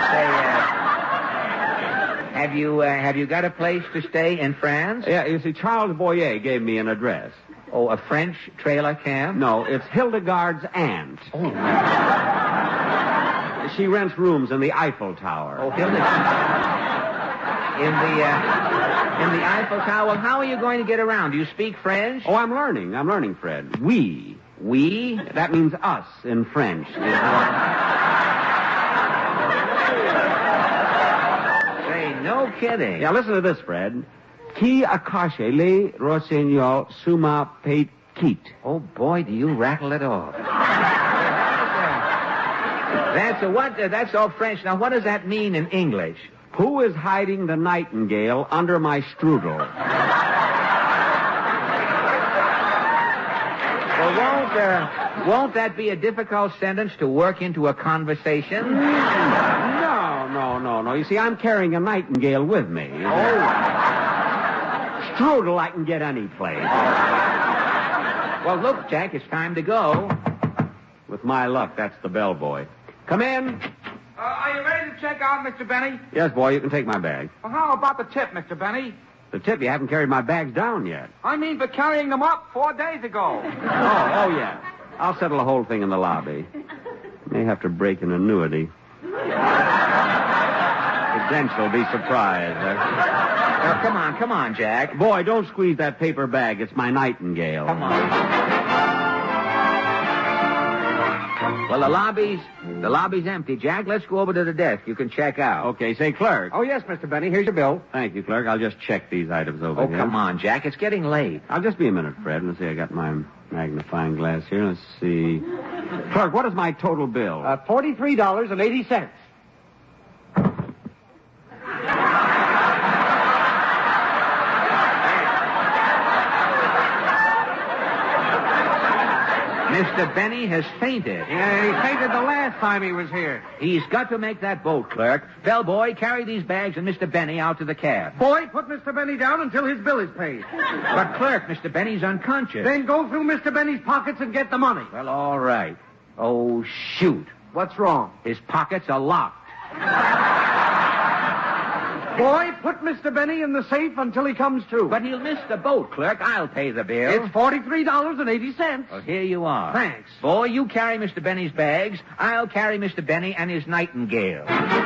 Have you got a place to stay in France? Yeah, you see, Charles Boyer gave me an address. Oh, a French trailer camp? No, it's Hildegard's aunt. Oh, She rents rooms in the Eiffel Tower. oh, Hildegard. In the Eiffel Tower. Well, how are you going to get around? Do you speak French? Oh, I'm learning, Fred. We. We? That means us in French. Say, no kidding. Yeah, listen to this, Fred. Qui a caché les renseignements sur ma petite? Oh, boy, do you rattle it off. That's all French. Now, what does that mean in English? Who is hiding the nightingale under my strudel? Well, won't that be a difficult sentence to work into a conversation? No. You see, I'm carrying a nightingale with me. Oh. Strudel I can get any place. Well, look, Jack, it's time to go. With my luck, that's the bellboy. Come in. Are you ready to check out, Mr. Benny? Yes, boy, you can take my bag. Well, how about the tip, Mr. Benny? The tip, you haven't carried my bags down yet. I mean for carrying them up 4 days ago. Oh, yeah. I'll settle the whole thing in the lobby. May have to break an annuity. Prudential will be surprised. Now, come on, Jack. Boy, don't squeeze that paper bag. It's my nightingale. Come on. Well, the lobby's empty, Jack. Let's go over to the desk. You can check out. Okay, say, clerk. Oh, yes, Mr. Benny. Here's your bill. Thank you, clerk. I'll just check these items over here. Oh, come on, Jack. It's getting late. I'll just be a minute, Fred. Let's see, I got my magnifying glass here. Let's see. Clerk, what is my total bill? $43.80. Mr. Benny has fainted. Yeah, he fainted the last time he was here. He's got to make that boat, clerk. Bellboy, carry these bags and Mr. Benny out to the cab. Boy, put Mr. Benny down until his bill is paid. But, clerk, Mr. Benny's unconscious. Then go through Mr. Benny's pockets and get the money. Well, all right. Oh, shoot. What's wrong? His pockets are locked. Boy, put Mr. Benny in the safe until he comes to. But he'll miss the boat, clerk. I'll pay the bill. It's $43.80. Well, here you are. Thanks. Boy, you carry Mr. Benny's bags. I'll carry Mr. Benny and his nightingale.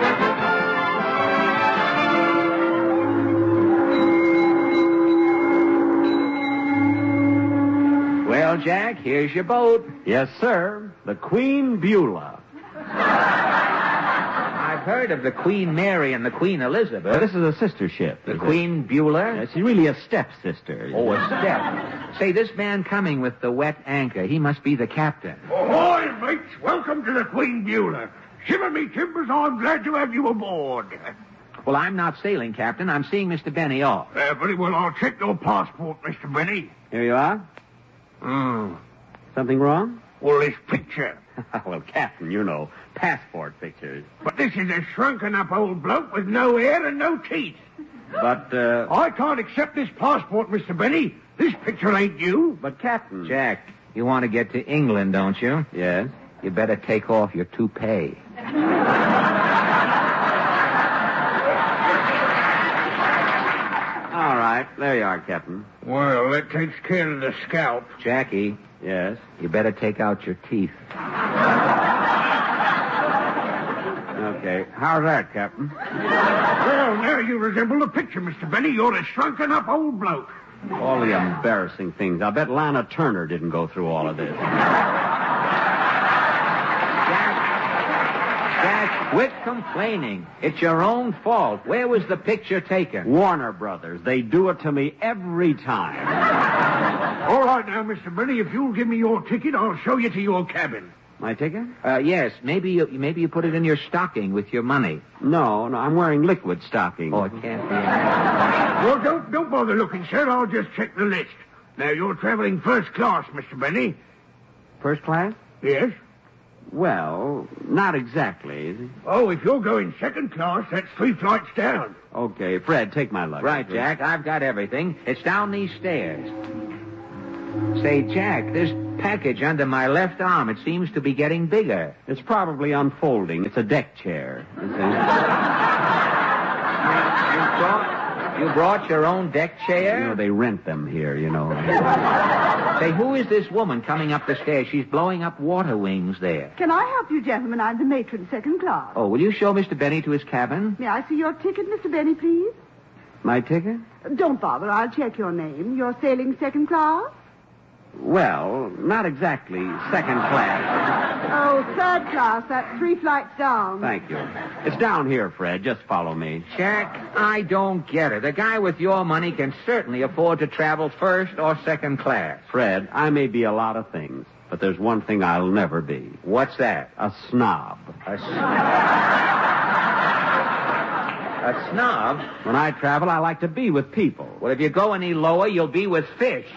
Well, Jack, here's your boat. Yes, sir. The Queen Beulah. I've heard of the Queen Mary and the Queen Elizabeth. Well, this is a sister ship. The Queen Beulah? She's really a stepsister. Oh, a step. Say, this man coming with the wet anchor, he must be the captain. Ahoy, mates. Welcome to the Queen Beulah. Shiver me timbers, I'm glad to have you aboard. Well, I'm not sailing, Captain. I'm seeing Mr. Benny off. Very well, I'll check your passport, Mr. Benny. Here you are. Something wrong? Well, this picture. Well, Captain, you know, passport pictures. But this is a shrunken-up old bloke with no hair and no teeth. But, I can't accept this passport, Mr. Benny. This picture ain't you. But, Captain... Jack, you want to get to England, don't you? Yes? You better take off your toupee. All right, there you are, Captain. Well, that takes care of the scalp. Jackie, Yes? you better take out your teeth. Okay. How's that, Captain? Well, now you resemble the picture, Mr. Benny. You're a shrunken-up old bloke. All the embarrassing things. I'll bet Lana Turner didn't go through all of this. Jack, quit complaining. It's your own fault. Where was the picture taken? Warner Brothers. They do it to me every time. All right now, Mr. Benny, if you'll give me your ticket, I'll show you to your cabin. My ticket? Yes. Maybe you put it in your stocking with your money. No, I'm wearing liquid stockings. Oh, it can't be. Well, don't bother looking, sir. I'll just check the list. Now, you're traveling first class, Mr. Benny. First class? Yes? Well, not exactly. Oh, if you're going second class, that's 3 flights down. Okay, Fred, take my luggage. Right, Jack. I've got everything. It's down these stairs. Say, Jack, this package under my left arm, it seems to be getting bigger. It's probably unfolding. It's a deck chair. You brought your own deck chair? You know, they rent them here, you know. Say, who is this woman coming up the stairs? She's blowing up water wings there. Can I help you, gentlemen? I'm the matron, second class. Oh, will you show Mr. Benny to his cabin? May I see your ticket, Mr. Benny, please? My ticket? Don't bother. I'll check your name. You're sailing second class? Well, not exactly second class. Oh, third class. That's 3 flights down. Thank you. It's down here, Fred. Just follow me. Jack, I don't get it. A guy with your money can certainly afford to travel first or second class. Fred, I may be a lot of things, but there's one thing I'll never be. What's that? A snob. A snob? When I travel, I like to be with people. Well, if you go any lower, you'll be with fish.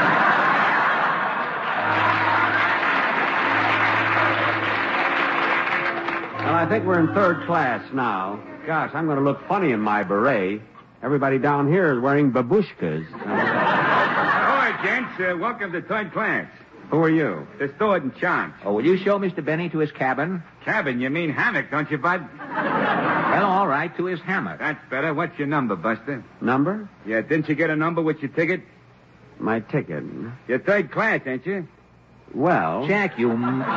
Well, I think we're in third class now. Gosh, I'm going to look funny in my beret. Everybody down here is wearing babushkas. Ahoy, gents. Welcome to third class. Who are you? The steward in charge. Oh, will you show Mr. Benny to his cabin? Cabin, you mean hammock, don't you, Bud? Well, all right, to his hammock. That's better. What's your number, Buster? Number? Yeah, didn't you get a number with your ticket? My ticket. You're third class, ain't you? Well, Jack, you must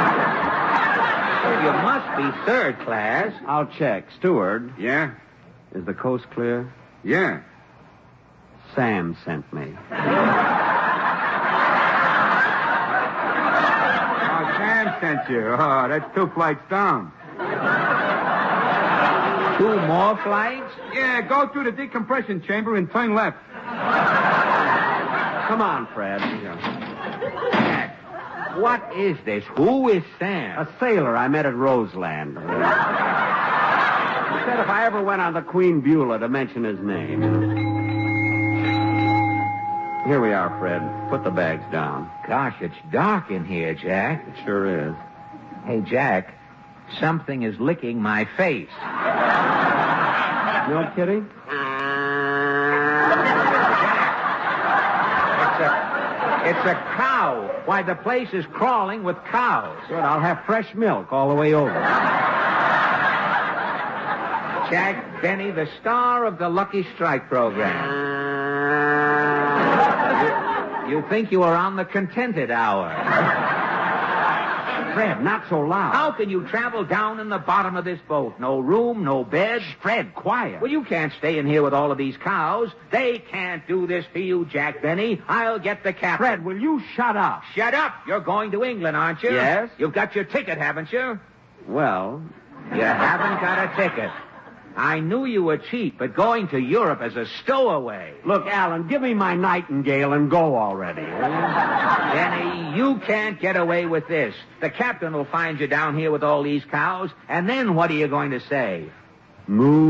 be third class. I'll check. Steward, Yeah? is the coast clear? Yeah. Sam sent me. Oh, Sam sent you. Oh, that's 2 flights down. 2 more flights? Yeah, go through the decompression chamber and turn left. Come on, Fred. Jack, what is this? Who is Sam? A sailor I met at Roseland. He said if I ever went on the Queen Beulah to mention his name. Here we are, Fred. Put the bags down. Gosh, it's dark in here, Jack. It sure is. Hey, Jack, something is licking my face. No kidding? It's a cow. Why, the place is crawling with cows. Good. I'll have fresh milk all the way over. Jack Benny, the star of the Lucky Strike program. You think you are on the Contented Hour. Fred, not so loud. How can you travel down in the bottom of this boat? No room, no bed. Fred, quiet. Well, you can't stay in here with all of these cows. They can't do this to you, Jack Benny. I'll get the captain. Fred, will you shut up? Shut up. You're going to England, aren't you? Yes. You've got your ticket, haven't you? Well, You haven't got a ticket. I knew you were cheap, but going to Europe as a stowaway. look, Alan, give me my nightingale and go already. Benny, you can't get away with this. The captain will find you down here with all these cows, and then what are you going to say? Moo.